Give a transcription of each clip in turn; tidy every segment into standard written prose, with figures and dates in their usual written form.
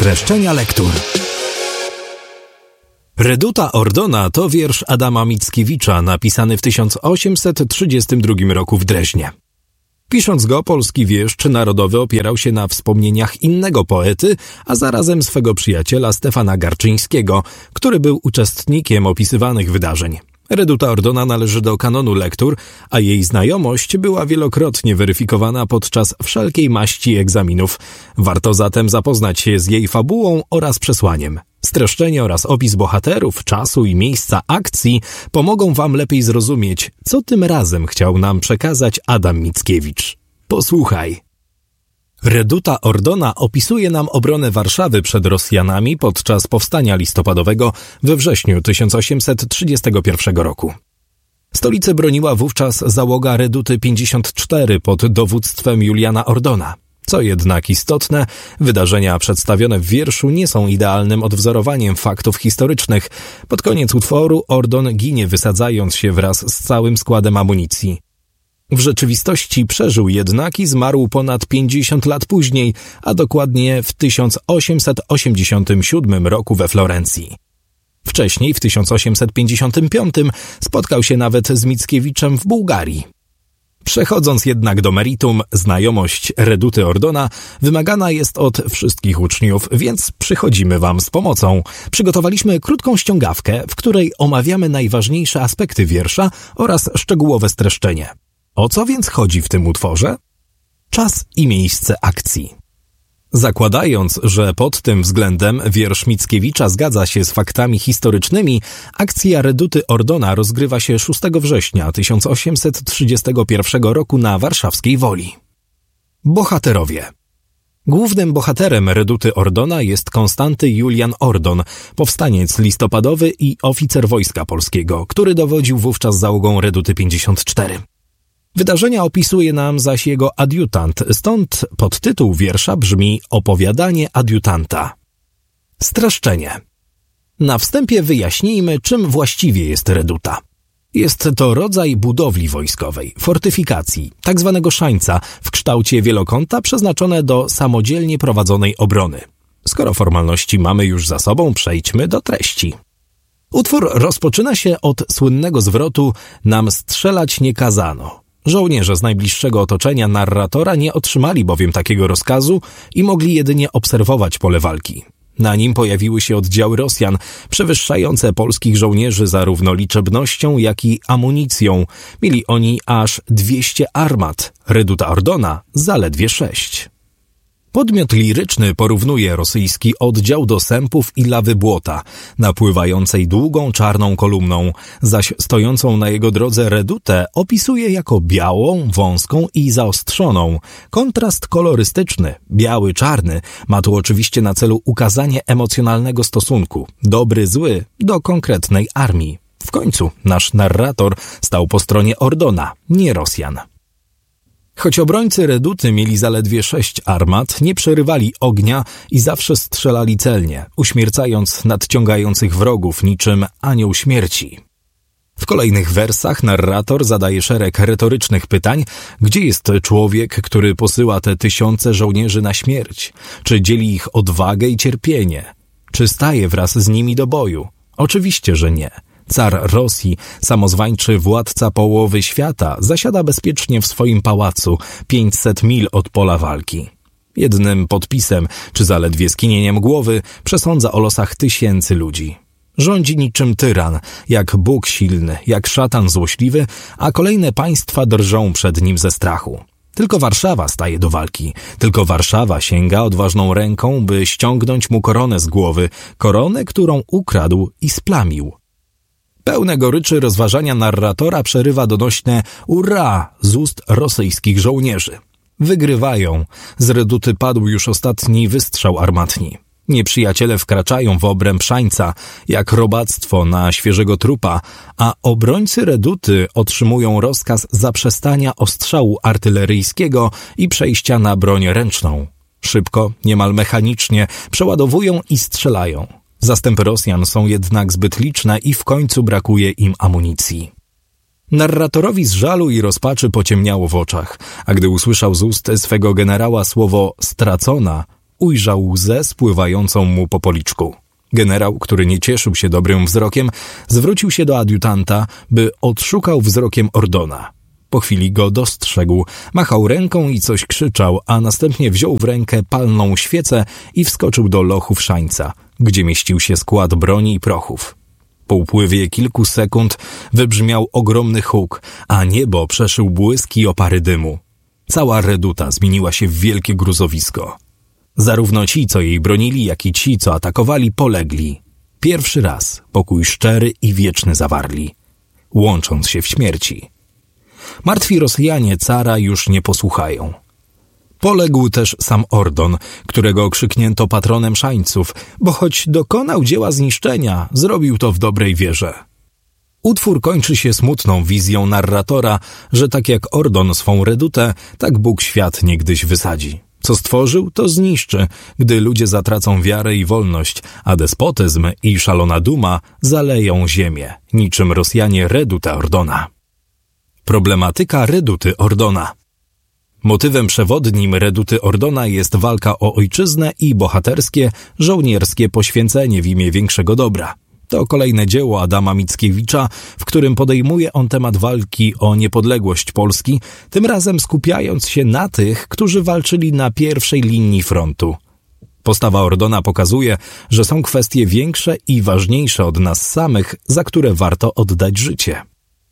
Streszczenia lektur. Reduta Ordona to wiersz Adama Mickiewicza napisany w 1832 roku w Dreźnie. Pisząc go, polski wieszcz narodowy opierał się na wspomnieniach innego poety, a zarazem swego przyjaciela Stefana Garczyńskiego, który był uczestnikiem opisywanych wydarzeń. Reduta Ordona należy do kanonu lektur, a jej znajomość była wielokrotnie weryfikowana podczas wszelkiej maści egzaminów. Warto zatem zapoznać się z jej fabułą oraz przesłaniem. Streszczenie oraz opis bohaterów, czasu i miejsca akcji pomogą wam lepiej zrozumieć, co tym razem chciał nam przekazać Adam Mickiewicz. Posłuchaj. Reduta Ordona opisuje nam obronę Warszawy przed Rosjanami podczas powstania listopadowego we wrześniu 1831 roku. Stolicę broniła wówczas załoga Reduty 54 pod dowództwem Juliana Ordona. Co jednak istotne, wydarzenia przedstawione w wierszu nie są idealnym odwzorowaniem faktów historycznych. Pod koniec utworu Ordon ginie, wysadzając się wraz z całym składem amunicji. W rzeczywistości przeżył jednak i zmarł ponad 50 lat później, a dokładnie w 1887 roku we Florencji. Wcześniej, w 1855, spotkał się nawet z Mickiewiczem w Bułgarii. Przechodząc jednak do meritum, znajomość Reduty Ordona wymagana jest od wszystkich uczniów, więc przychodzimy wam z pomocą. Przygotowaliśmy krótką ściągawkę, w której omawiamy najważniejsze aspekty wiersza oraz szczegółowe streszczenie. O co więc chodzi w tym utworze? Czas i miejsce akcji. Zakładając, że pod tym względem wiersz Mickiewicza zgadza się z faktami historycznymi, akcja Reduty Ordona rozgrywa się 6 września 1831 roku na warszawskiej Woli. Bohaterowie. Głównym bohaterem Reduty Ordona jest Konstanty Julian Ordon, powstaniec listopadowy i oficer Wojska Polskiego, który dowodził wówczas załogą Reduty 54. Wydarzenia opisuje nam zaś jego adiutant, stąd podtytuł wiersza brzmi Opowiadanie adiutanta. Streszczenie. Na wstępie wyjaśnijmy, czym właściwie jest reduta. Jest to rodzaj budowli wojskowej, fortyfikacji, tzw. szańca w kształcie wielokąta przeznaczone do samodzielnie prowadzonej obrony. Skoro formalności mamy już za sobą, przejdźmy do treści. Utwór rozpoczyna się od słynnego zwrotu „nam strzelać nie kazano”. Żołnierze z najbliższego otoczenia narratora nie otrzymali bowiem takiego rozkazu i mogli jedynie obserwować pole walki. Na nim pojawiły się oddziały Rosjan, przewyższające polskich żołnierzy zarówno liczebnością, jak i amunicją. Mieli oni aż 200 armat, Reduta Ordona zaledwie 6. Podmiot liryczny porównuje rosyjski oddział do sępów i lawy błota, napływającej długą czarną kolumną, zaś stojącą na jego drodze redutę opisuje jako białą, wąską i zaostrzoną. Kontrast kolorystyczny, biały-czarny, ma tu oczywiście na celu ukazanie emocjonalnego stosunku, dobry-zły, do konkretnej armii. W końcu nasz narrator stał po stronie Ordona, nie Rosjan. Choć obrońcy Reduty mieli zaledwie 6 armat, nie przerywali ognia i zawsze strzelali celnie, uśmiercając nadciągających wrogów niczym anioł śmierci. W kolejnych wersach narrator zadaje szereg retorycznych pytań, gdzie jest człowiek, który posyła te tysiące żołnierzy na śmierć? Czy dzieli ich odwagę i cierpienie? Czy staje wraz z nimi do boju? Oczywiście, że nie. Car Rosji, samozwańczy władca połowy świata, zasiada bezpiecznie w swoim pałacu 500 mil od pola walki. Jednym podpisem, czy zaledwie skinieniem głowy, przesądza o losach tysięcy ludzi. Rządzi niczym tyran, jak Bóg silny, jak szatan złośliwy, a kolejne państwa drżą przed nim ze strachu. Tylko Warszawa staje do walki, tylko Warszawa sięga odważną ręką, by ściągnąć mu koronę z głowy, koronę, którą ukradł i splamił. Pełne goryczy rozważania narratora przerywa donośne „Ura!” z ust rosyjskich żołnierzy. Wygrywają. Z Reduty padł już ostatni wystrzał armatni. Nieprzyjaciele wkraczają w obręb szańca, jak robactwo na świeżego trupa, a obrońcy Reduty otrzymują rozkaz zaprzestania ostrzału artyleryjskiego i przejścia na broń ręczną. Szybko, niemal mechanicznie przeładowują i strzelają. Zastępy Rosjan są jednak zbyt liczne i w końcu brakuje im amunicji. Narratorowi z żalu i rozpaczy pociemniało w oczach, a gdy usłyszał z ust swego generała słowo „stracona”, ujrzał łzę spływającą mu po policzku. Generał, który nie cieszył się dobrym wzrokiem, zwrócił się do adiutanta, by odszukał wzrokiem Ordona. Po chwili go dostrzegł, machał ręką i coś krzyczał, a następnie wziął w rękę palną świecę i wskoczył do lochu szańca, gdzie mieścił się skład broni i prochów. Po upływie kilku sekund wybrzmiał ogromny huk, a niebo przeszył błysk i opary dymu. Cała reduta zmieniła się w wielkie gruzowisko. Zarówno ci, co jej bronili, jak i ci, co atakowali, polegli. Pierwszy raz pokój szczery i wieczny zawarli, łącząc się w śmierci. Martwi Rosjanie cara już nie posłuchają. Poległ też sam Ordon, którego okrzyknięto patronem szańców, bo choć dokonał dzieła zniszczenia, zrobił to w dobrej wierze. Utwór kończy się smutną wizją narratora, że tak jak Ordon swą redutę, tak Bóg świat niegdyś wysadzi. Co stworzył, to zniszczy, gdy ludzie zatracą wiarę i wolność, a despotyzm i szalona duma zaleją ziemię, niczym Rosjanie redutę Ordona. Problematyka reduty Ordona. Motywem przewodnim reduty Ordona jest walka o ojczyznę i bohaterskie, żołnierskie poświęcenie w imię większego dobra. To kolejne dzieło Adama Mickiewicza, w którym podejmuje on temat walki o niepodległość Polski, tym razem skupiając się na tych, którzy walczyli na pierwszej linii frontu. Postawa Ordona pokazuje, że są kwestie większe i ważniejsze od nas samych, za które warto oddać życie.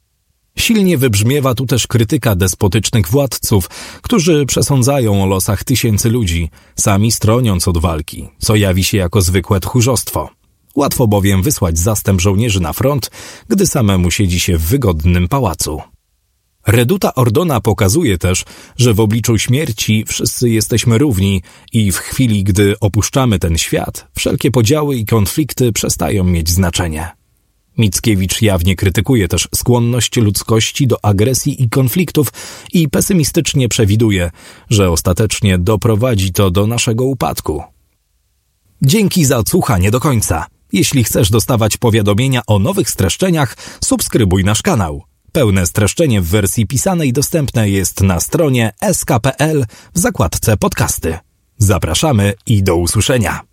Silnie wybrzmiewa tu też krytyka despotycznych władców, którzy przesądzają o losach tysięcy ludzi, sami stroniąc od walki, co jawi się jako zwykłe tchórzostwo. Łatwo bowiem wysłać zastęp żołnierzy na front, gdy samemu siedzi się w wygodnym pałacu. Reduta Ordona pokazuje też, że w obliczu śmierci wszyscy jesteśmy równi i w chwili, gdy opuszczamy ten świat, wszelkie podziały i konflikty przestają mieć znaczenie. Mickiewicz jawnie krytykuje też skłonność ludzkości do agresji i konfliktów i pesymistycznie przewiduje, że ostatecznie doprowadzi to do naszego upadku. Dzięki za odsłuchanie do końca. Jeśli chcesz dostawać powiadomienia o nowych streszczeniach, subskrybuj nasz kanał. Pełne streszczenie w wersji pisanej dostępne jest na stronie sk.pl w zakładce podcasty. Zapraszamy i do usłyszenia.